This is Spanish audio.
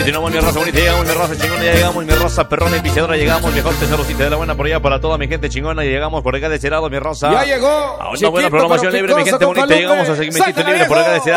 Continuamos, mi raza bonita, llegamos, mi raza chingona, ya llegamos, mi raza perrona y piseadora, llegamos, mejor salucita de la buena por allá para toda mi gente chingona, y llegamos por acá de ese lado, mi raza. Ya llegó. A una buena programación libre, mi gente bonita, llegamos a segmentito libre por acá de ese lado.